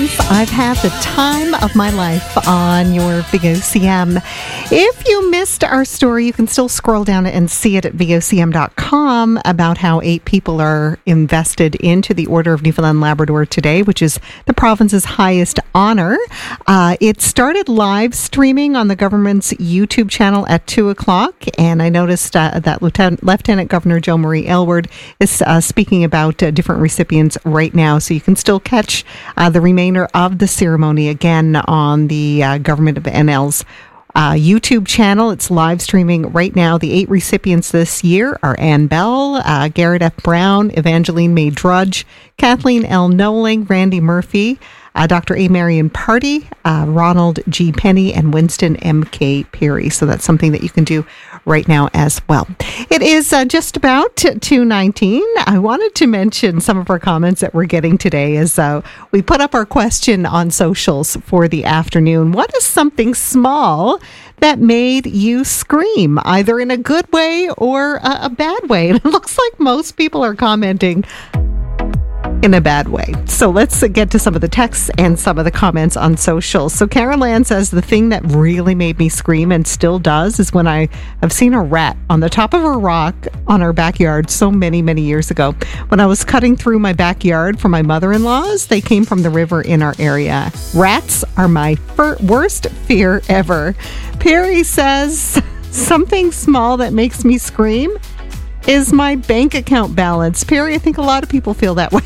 friends. I've had the time of my life on your VOCM. If you missed our story, you can still scroll down and see it at VOCM.com about how 8 people are invested into the Order of Newfoundland Labrador today, which is the province's highest honor. It started live streaming on the government's YouTube channel at 2 o'clock, and I noticed that Lieutenant Governor Jo Marie Aylward is speaking about different recipients right now, so you can still catch the remainder of the ceremony again on the Government of NL's YouTube channel. It's live streaming right now. The 8 recipients this year are Ann Bell, Garrett F. Brown, Evangeline May Drudge, Kathleen L. Noling, Randy Murphy, Dr. A. Marion Party, Ronald G. Penny, and Winston M.K. Perry. So that's something that you can do right now as well. It is just about 2:19. I wanted to mention some of our comments that we're getting today as we put up our question on socials for the afternoon. What is something small that made you scream, either in a good way or a bad way? And it looks like most people are commenting in a bad way. So let's get to some of the texts and some of the comments on social. So Carol Ann says, the thing that really made me scream and still does is when I have seen a rat on the top of a rock on our backyard so many, many years ago. When I was cutting through my backyard for my mother-in-law's, they came from the river in our area. Rats are my worst fear ever. Perry says, something small that makes me scream is my bank account balance. Perry, I think a lot of people feel that way.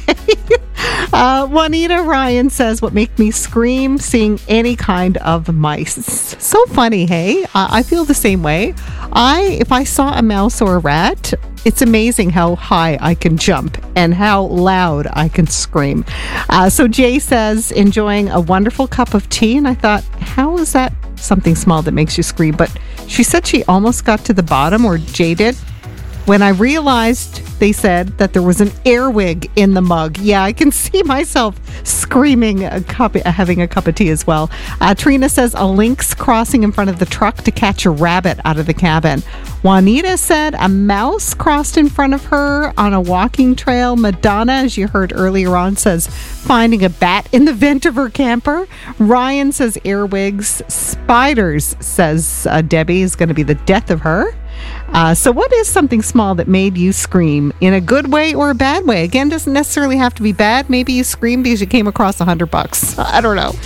Juanita Ryan says, what makes me scream? Seeing any kind of mice. So funny, hey? I feel the same way. If I saw a mouse or a rat, it's amazing how high I can jump and how loud I can scream. So Jay says, enjoying a wonderful cup of tea. And I thought, how is that something small that makes you scream? But she said she almost got to the bottom, or Jay did, when I realized they said that there was an earwig in the mug. Yeah, I can see myself screaming, having a cup of tea as well. Trina says a lynx crossing in front of the truck to catch a rabbit out of the cabin. Juanita said a mouse crossed in front of her on a walking trail. Madonna, as you heard earlier on, says finding a bat in the vent of her camper. Ryan says earwigs. Spiders, says Debbie, is going to be the death of her. So what is something small that made you scream in a good way or a bad way? Again, doesn't necessarily have to be bad. Maybe you screamed because you came across $100. I don't know.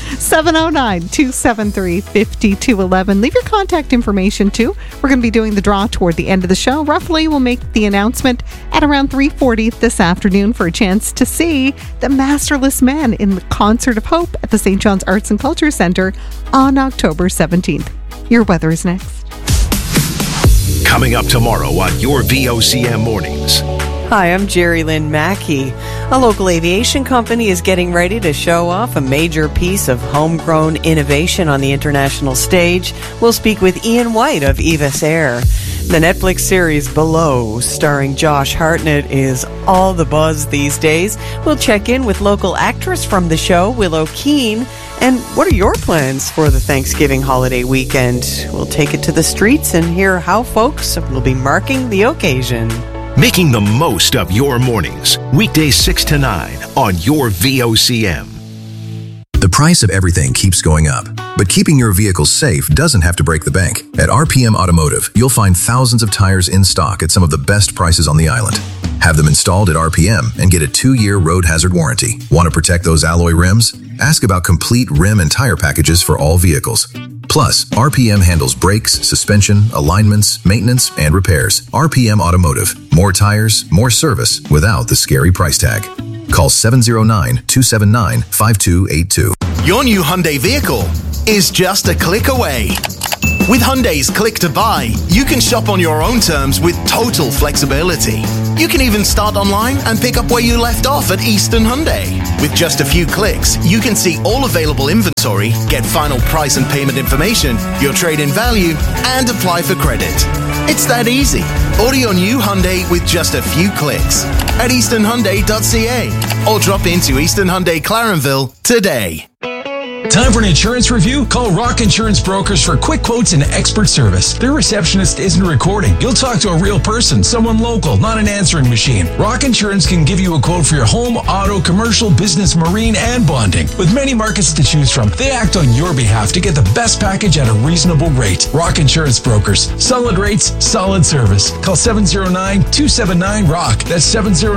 709-273-5211. Leave your contact information too. We're going to be doing the draw toward the end of the show. Roughly, we'll make the announcement at around 3:40 this afternoon for a chance to see the Masterless Man in the Concert of Hope at the St. John's Arts and Culture Centre on October 17th. Your weather is next. Coming up tomorrow on your VOCM Mornings. Hi, I'm Jerry Lynn Mackey. A local aviation company is getting ready to show off a major piece of homegrown innovation on the international stage. We'll speak with Ian White of Evis Air. The Netflix series Below, starring Josh Hartnett, is all the buzz these days. We'll check in with local actress from the show, Willow Keane. And what are your plans for the Thanksgiving holiday weekend? We'll take it to the streets and hear how folks will be marking the occasion. Making the most of your mornings. Weekdays 6 to 9 on your VOCM. The price of everything keeps going up, but keeping your vehicle safe doesn't have to break the bank. At RPM Automotive, you'll find thousands of tires in stock at some of the best prices on the island. Have them installed at RPM and get a 2-year road hazard warranty. Want to protect those alloy rims? Ask about complete rim and tire packages for all vehicles. Plus, RPM handles brakes, suspension, alignments, maintenance, and repairs. RPM Automotive. More tires, more service without the scary price tag. Call 709-279-5282. Your new Hyundai vehicle is just a click away. With Hyundai's Click to Buy, you can shop on your own terms with total flexibility. You can even start online and pick up where you left off at Eastern Hyundai. With just a few clicks, you can see all available inventory, get final price and payment information, your trade-in value, and apply for credit. It's that easy. Order your new Hyundai with just a few clicks at easternhyundai.ca or drop into Eastern Hyundai Clarenville today. Time for an insurance review? Call Rock Insurance Brokers for quick quotes and expert service. Their receptionist isn't recording. You'll talk to a real person, someone local, not an answering machine. Rock Insurance can give you a quote for your home, auto, commercial, business, marine, and bonding. With many markets to choose from, they act on your behalf to get the best package at a reasonable rate. Rock Insurance Brokers. Solid rates, solid service. Call 709-279-ROCK. That's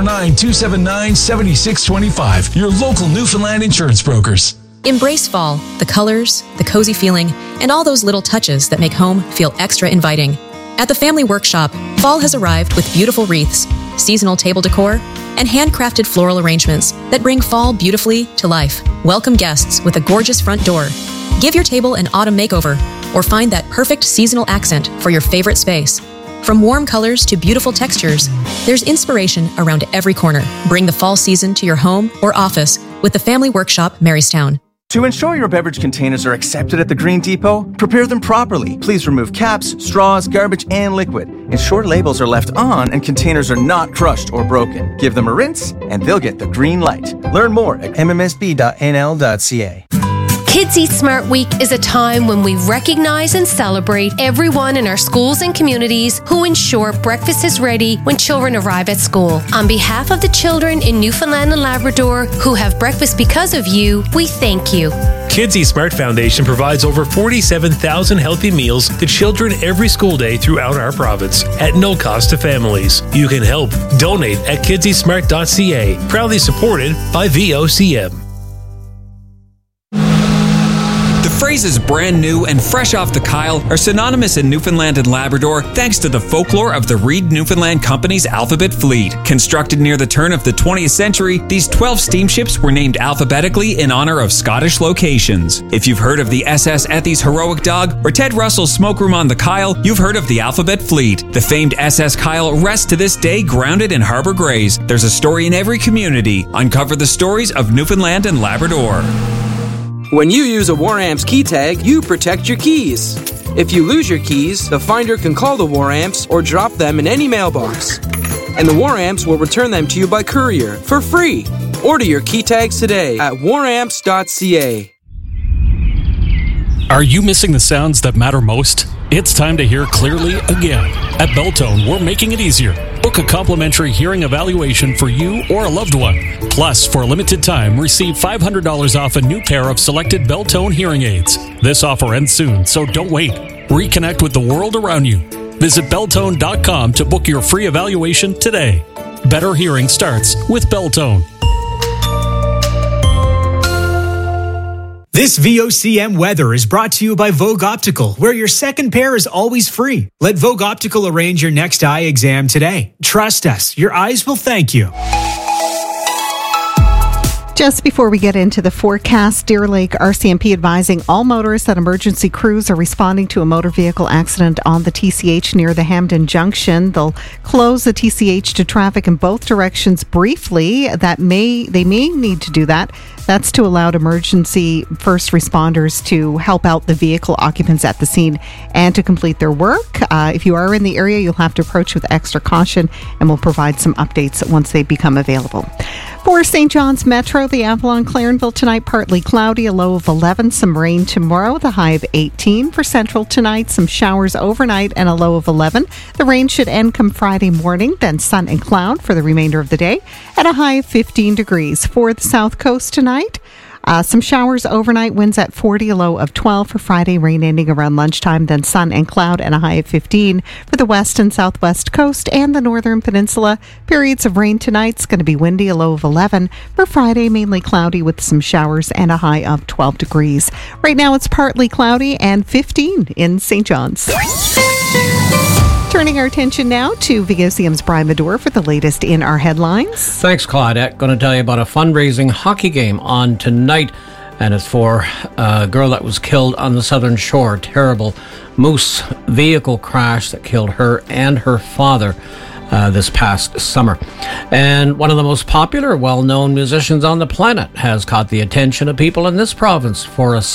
709-279-7625. Your local Newfoundland insurance brokers. Embrace fall, the colors, the cozy feeling, and all those little touches that make home feel extra inviting. At the Family Workshop, fall has arrived with beautiful wreaths, seasonal table decor, and handcrafted floral arrangements that bring fall beautifully to life. Welcome guests with a gorgeous front door. Give your table an autumn makeover, or find that perfect seasonal accent for your favorite space. From warm colors to beautiful textures, there's inspiration around every corner. Bring the fall season to your home or office with the Family Workshop, Marystown. To ensure your beverage containers are accepted at the Green Depot, prepare them properly. Please remove caps, straws, garbage, and liquid. Ensure labels are left on and containers are not crushed or broken. Give them a rinse, and they'll get the green light. Learn more at mmsb.nl.ca. Kids Eat Smart Week is a time when we recognize and celebrate everyone in our schools and communities who ensure breakfast is ready when children arrive at school. On behalf of the children in Newfoundland and Labrador who have breakfast because of you, we thank you. Kids Eat Smart Foundation provides over 47,000 healthy meals to children every school day throughout our province at no cost to families. You can help. Donate at kidseatsmart.ca. Proudly supported by VOCM. The phrases brand new and fresh off the Kyle are synonymous in Newfoundland and Labrador thanks to the folklore of the Reed Newfoundland Company's Alphabet Fleet. Constructed near the turn of the 20th century, these 12 steamships were named alphabetically in honor of Scottish locations. If you've heard of the SS Ethy's Heroic Dog or Ted Russell's Smoke Room on the Kyle, you've heard of the Alphabet Fleet. The famed SS Kyle rests to this day grounded in Harbour Grays. There's a story in every community. Uncover the stories of Newfoundland and Labrador. When you use a War-Amps key tag, you protect your keys. If you lose your keys, the finder can call the War-Amps or drop them in any mailbox. And the War-Amps will return them to you by courier for free. Order your key tags today at waramps.ca. Are you missing the sounds that matter most? It's time to hear clearly again. At Beltone, we're making it easier. Book a complimentary hearing evaluation for you or a loved one. Plus, for a limited time, receive $500 off a new pair of selected Beltone hearing aids. This offer ends soon, so don't wait. Reconnect with the world around you. Visit Beltone.com to book your free evaluation today. Better hearing starts with Beltone. This VOCM weather is brought to you by Vogue Optical, where your second pair is always free. Let Vogue Optical arrange your next eye exam today. Trust us, your eyes will thank you. Just before we get into the forecast, Deer Lake RCMP advising all motorists that emergency crews are responding to a motor vehicle accident on the TCH near the Hamden Junction. They'll close the TCH to traffic in both directions briefly. They may need to do that. That's to allow emergency first responders to help out the vehicle occupants at the scene and to complete their work. If you are in the area, you'll have to approach with extra caution, and we'll provide some updates once they become available. For St. John's Metro, the Avalon Clarenville tonight, partly cloudy, a low of 11, some rain tomorrow, the high of 18. For Central tonight, some showers overnight and a low of 11. The rain should end come Friday morning, then sun and cloud for the remainder of the day at a high of 15 degrees. For the South Coast tonight, some showers overnight, winds at 40, a low of 12 for Friday, rain ending around lunchtime, then sun and cloud and a high of 15 for the west and southwest coast and the northern peninsula. Periods of rain tonight's going to be windy, a low of 11 for Friday, mainly cloudy with some showers and a high of 12 degrees. Right now it's partly cloudy and 15 in St. John's. Turning our attention now to VOCM's Brian Medore for the latest in our headlines. Thanks, Claudette. Going to tell you about a fundraising hockey game on tonight, and it's for a girl that was killed on the Southern Shore. Terrible Moose vehicle crash that killed her and her father this past summer. And one of the most popular, well-known musicians on the planet has caught the attention of people in this province for a